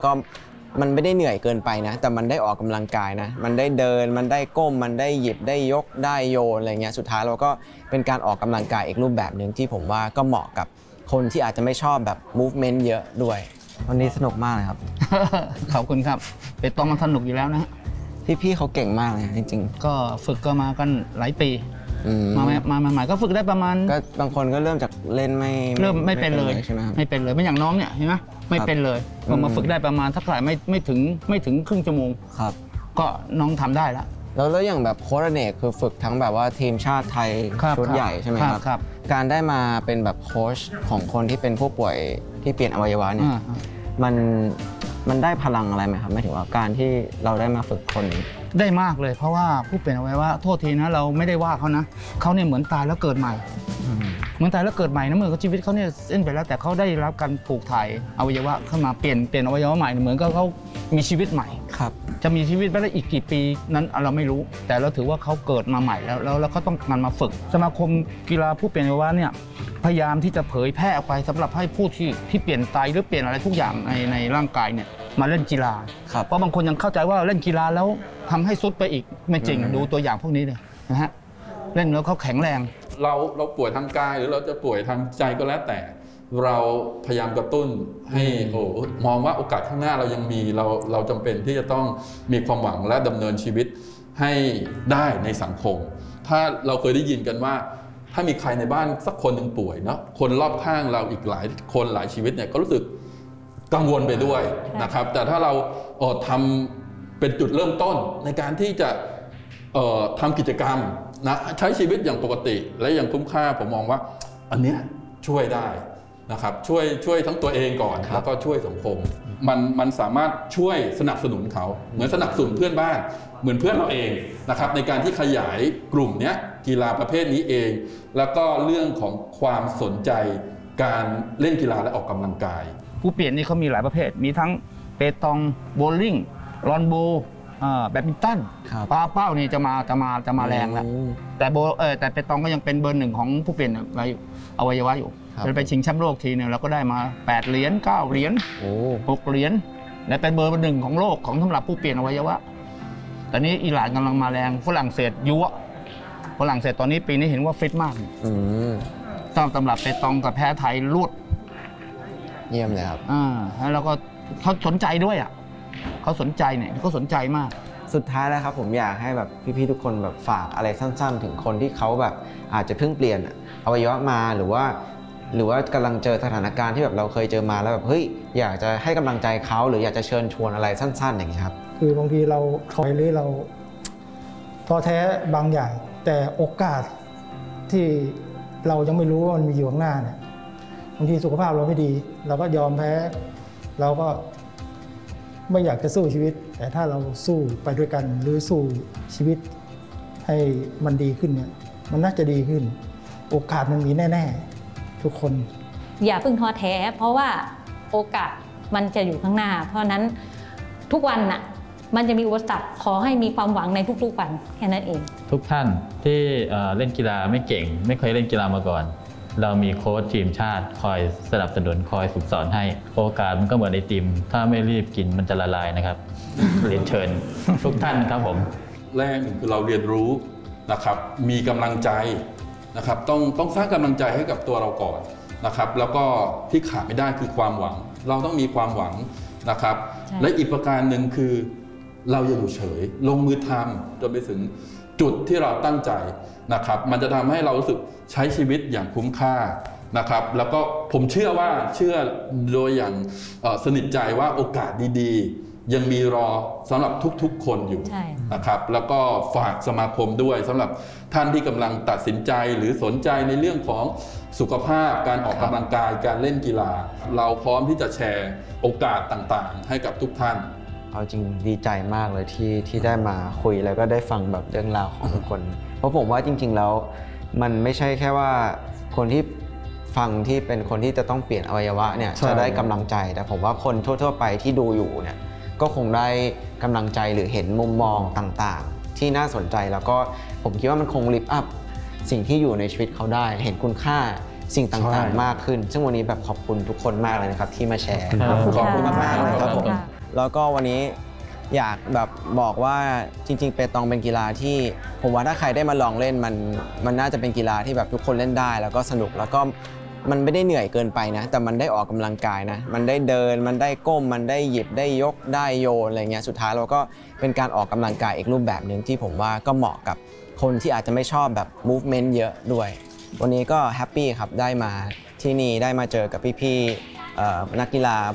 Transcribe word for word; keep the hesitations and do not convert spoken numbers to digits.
ก็มันไม่ได้เหนื่อยเกินไปนะแต่มันได้ออกกำลังกายนะมันได้เดินมันได้ก้มมันได้หยิบได้ยกได้โยนอะไรเงี้ยสุดท้ายเราก็เป็นการออกกำลังกายอีกรูปแบบหนึ่งที่ผมว่าก็เหมาะกับคนที่อาจจะไม่ชอบแบบ movement เยอะด้วยวันนี้สนุกมากเลยครับขอบคุณครับเปตองมันสนุกอยู่แล้วนะพี่ๆเขาเก่งมากเลยจริงๆก็ฝึกก็มากันหลายปีมามาใหม่ๆก็ฝึกได้ประมาณก็บางคนก็เริ่มจากเล่นไม่เริ่มไม่เป็นเลยใช่ไหมไม่เป็นเลยไม่อย่างน้องเนี่ยเห็นไหมไม่เป็นเลยพอมาฝึกได้ประมาณสักหลายไม่ไม่ถึงไม่ถึงครึ่งชั่วโมงครับก็น้องทำได้แล้วแล้วแล้วอย่างแบบโค้ชเนกคือฝึกทั้งแบบว่าทีมชาติไทยชุดใหญ่ใช่ไหมครับการได้มาเป็นแบบโค้ชของคนที่เป็นผู้ป่วยที่เปลี่ยนอวัยวะเนี่ยมันมันได้พลังอะไรไหมครับหมายถึงว่าการที่เราได้มาฝึกคนได้มากเลยเพราะว่าผู้เปลี่ยนอวัยวะโทษทีนะเราไม่ได้ว่าเขานะเขาเนี่ยเหมือนตายแล้วเกิดใหม่เหมือนตายแล้วเกิดใหม่นะเหมือนกับชีวิตเขาเนี่ยเส้นไปแล้วแต่เขาได้รับการปลูกถ่ายอวัยวะเข้ามาเปลี่ยนเปลี่ยนอวัยวะใหม่เหมือนกับเขามีชีวิตใหม่ครับจะมีชีวิตไปได้อีกกี่ปีนั้นเราไม่รู้แต่เราถือว่าเขาเกิดมาใหม่แล้วแล้วแล้วเขาต้องการมาฝึกสมาคมกีฬาผู้เปลี่ยนอวัยวะเนี่ยพยายามที่จะเผยแพร่ออกไปสำหรับให้ผู้ที่ที่เปลี่ยนไตหรือเปลี่ยนอะไรทุกอย่างในในร่างกายเนี่ยมาเล่นกีฬาเพราะบางคนยังเข้าใจว่าเล่นกีฬาแล้วทำให้ซุดไปอีกไม่จริงดูตัวอย่างพวกนี้เลยนะฮะเล่นแล้วเขาแข็งแรงเราเราป่วยทางกายหรือเราจะป่วยทางใจก็แล้วแต่เราพยายามกระตุ้นให้โอ้มองว่าโอกาสข้างหน้าเรายังมีเราเราจำเป็นที่จะต้องมีความหวังและดำเนินชีวิตให้ได้ในสังคมถ้าเราเคยได้ยินกันว่าถ้ามีใครในบ้านสักคนหนึ่งป่วยเนาะคนรอบข้างเราอีกหลายคนหลายชีวิตเนี่ยก็รู้สึกกังวลไปด้วยนะครับแต่ถ้าเราเอ่อทำเป็นจุดเริ่มต้นในการที่จะเอ่อทำกิจกรรมนะใช้ชีวิตอย่างปกติและอย่างคุ้มค่าผมมองว่าอันเนี้ยช่วยได้นะครับช่วยช่วยทั้งตัวเองก่อนแล้วก็ช่วยสังคมมันมันสามารถช่วยสนับสนุนเขาเหมือนสนับสนุนเพื่อนบ้านเหมือนเพื่อนเราเองนะครับในการที่ขยายกลุ่มเนี้ยกีฬาประเภทนี้เองแล้วก็เรื่องของความสนใจการเล่นกีฬาและออกกำลังกายผู้เปลี่ยนนี่เขามีหลายประเภทมีทั้งเปตองโบว์ลิ่งลอนโบแบดมินตันปาเป้านี่จะมาจะมาจะมาแรงแล้วแต่โบเออแต่เปตองก็ยังเป็นเบอร์หนึ่งของผู้เปลี่ยนอวัยวะอยู่จะไปชิงแชมป์โลกทีนึงเราก็ได้มาแปดเหรียญเก้าเหรียญหกเหรียญและเป็นเบอร์หนึ่งของโลกของสำหรับผู้เปลี่ยนอวัยวะตอนนี้อิหร่านกำลังมาแรงฝรั่งเศสยุวะฝรั่งเศสตอนนี้ปีนี้เห็นว่าฟิตมากต้องตำรับเปตองกับแพ้ไทยลวดเยี่ยมเลยครับอ่าแล้วก็เขาสนใจด้วยอ่ะเขาสนใจเนี่ยเขาสนใจมากสุดท้ายแล้วครับผมอยากให้แบบพี่ๆทุกคนแบบฝากอะไรสั้นๆถึงคนที่เขาแบบอาจจะเพิ่งเปลี่ยนอวัยวะมาหรือว่าหรือว่ากำลังเจอสถานการณ์ที่แบบเราเคยเจอมาแล้วแบบเฮ้ยอยากจะให้กำลังใจเขาหรืออยากจะเชิญชวนอะไรสั้นๆอย่างนี้ครับคือบางทีเราถอยหรือเราท้อแท้บางอย่างแต่โอกาสที่เรายังไม่รู้ว่ามันมีอยู่ข้างหน้าเนี่ยบางทีสุขภาพเราไม่ดีเราก็ยอมแพ้เราก็ไม่อยากจะสู้ชีวิตแต่ถ้าเราสู้ไปด้วยกันหรือสู้ชีวิตให้มันดีขึ้นเนี่ยมันน่าจะดีขึ้นโอกาสมันมีแน่ๆทุกคนอย่าเพิ่งท้อแท้เพราะว่าโอกาสมันจะอยู่ข้างหน้าเพราะนั้นทุกวันน่ะมันจะมีอุปสรรคขอให้มีความหวังในทุกๆวันแค่นั้นเองทุกท่านที่เล่นกีฬาไม่เก่งไม่เคยเล่นกีฬามาก่อนเรามีโค้ชทีมชาติคอยสนับสนุนคอยฝึกสอนให้โอกาสมันก็เหมือนไอติมถ้าไม่รีบกินมันจะละลายนะครับ เรียนเชิญทุกท่านครับผมแรกหนึ่งคือเราเรียนรู้นะครับมีกำลังใจนะครับต้องต้องสร้างกำลังใจให้กับตัวเราก่อนนะครับแล้วก็ที่ขาดไม่ได้คือความหวังเราต้องมีความหวังนะครับและอีกประการหนึ่งคือเราอย่าอยู่เฉยลงมือทำจนไปถึงจุดที่เราตั้งใจนะครับมันจะทำให้เรารู้สึกใช้ชีวิตอย่างคุ้มค่านะครับแล้วก็ผมเชื่อว่าเชื่อโดยอย่างสนิทใจว่าโอกาสดีๆยังมีรอสำหรับทุกๆคนอยู่นะครับแล้วก็ฝากสมาคมด้วยสำหรับท่านที่กำลังตัดสินใจหรือสนใจในเรื่องของสุขภาพการออกกำลังกายการเล่นกีฬาเราพร้อมที่จะแชร์โอกาสต่างๆให้กับทุกท่านเอาจริงดีใจมากเลยที่ที่ได้มาคุยแล้วก็ได้ฟังแบบเรื่องราวของทุกคนเพราะผมว่าจริงๆแล้วมันไม่ใช่แค่ว่าคนที่ฟังที่เป็นคนที่จะต้องเปลี่ยนอวัยวะเนี่ยจะได้กำลังใจแต่ผมว่าคนทั่วๆไปที่ดูอยู่เนี่ยก็คงได้กำลังใจหรือเห็นมุมมองต่างๆที่น่าสนใจแล้วก็ผมคิดว่ามันคงลิฟต์อัพสิ่งที่อยู่ในชีวิตเขาได้เห็นคุณค่าสิ่งต่างใช่ๆมากขึ้น ซึ่งวันนี้แบบขอบคุณทุกคนมากเลยนะครับที่มาแชร์ขอบคุณขอบคุณมากๆเลยครับผมค่ะแล้วก็วันนี้อยากแบบบอกว่าจริงๆเปตองเป็นกีฬาที่ผมว่าถ้าใครได้มาลองเล่นมันมันน่าจะเป็นกีฬาที่แบบทุกคนเล่นได้ แล้วก็สนุกแล้วก็มันไม่ได้เหนื่อยเกินไปนะแต่มันได้ออกกำลังกายนะมันได้เดินมันได้ก้มมันได้หยิบได้ยกได้โยนอะไรเงี้ยสุดท้ายเราก็เป็นการออกกำลังกายอีกรูปแบบหนึ่งที่ผมว่าก็เหมาะกับคนที่อาจจะไม่ชอบแบบ movement เยอะด้วย วันนี้ก็แฮปปี้ครับได้มาที่นี่ได้มาเจอกับพี่ๆเอ่อนักกีฬา